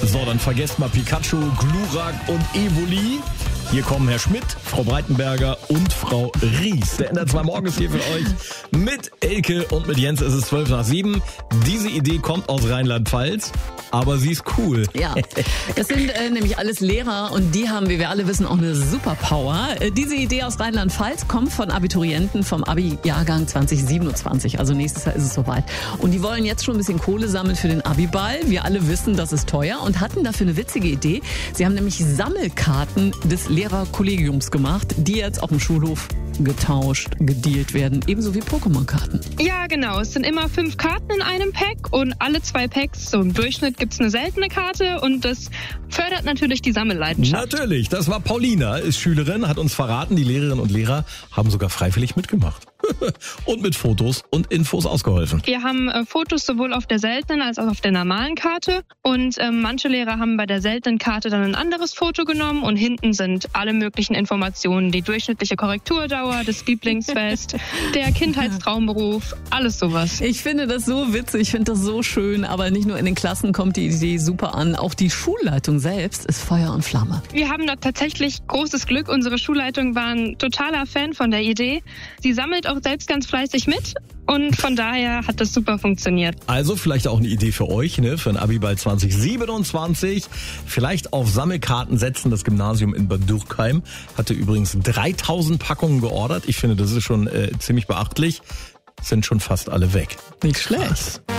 So, dann vergesst mal Pikachu, Glurak und Evoli. Hier kommen Herr Schmidt, Frau Breitenberger und Frau Ries. Der NDR 2 Morgen ist hier für euch mit Elke und mit Jens. Es ist 7:12. Diese Idee kommt aus Rheinland-Pfalz, aber sie ist cool. Ja, das sind nämlich alles Lehrer und die haben, wie wir alle wissen, auch eine Superpower. Diese Idee aus Rheinland-Pfalz kommt von Abiturienten vom Abi-Jahrgang 2027. Also nächstes Jahr ist es soweit. Und die wollen jetzt schon ein bisschen Kohle sammeln für den Abi-Ball. Wir alle wissen, das ist teuer und hatten dafür eine witzige Idee. Sie haben nämlich Sammelkarten des Lehrerkollegiums gemacht, die jetzt auf dem Schulhof getauscht, gedealt werden, ebenso wie Pokémon-Karten. Ja, genau. Es sind immer 5 Karten in einem Pack und alle 2 Packs, so im Durchschnitt, gibt's eine seltene Karte und das fördert natürlich die Sammelleidenschaft. Natürlich, das war Paulina, ist Schülerin, hat uns verraten, die Lehrerinnen und Lehrer haben sogar freiwillig mitgemacht. Und mit Fotos und Infos ausgeholfen. Wir haben Fotos sowohl auf der seltenen als auch auf der normalen Karte und manche Lehrer haben bei der seltenen Karte dann ein anderes Foto genommen und hinten sind alle möglichen Informationen, die durchschnittliche Korrekturdauer, das Lieblingsfest, der Kindheitstraumberuf, alles sowas. Ich finde das so witzig, ich finde das so schön, aber nicht nur in den Klassen kommt die Idee super an, auch die Schulleitung selbst ist Feuer und Flamme. Wir haben da tatsächlich großes Glück, unsere Schulleitung war ein totaler Fan von der Idee. Sie sammelt auch selbst ganz fleißig mit und von daher hat das super funktioniert. Also vielleicht auch eine Idee für euch, ne, für ein Abiball 2027. Vielleicht auf Sammelkarten setzen. Das Gymnasium in Bad Dürkheim hatte übrigens 3000 Packungen geordert. Ich finde, das ist schon ziemlich beachtlich. Sind schon fast alle weg. Nicht schlecht.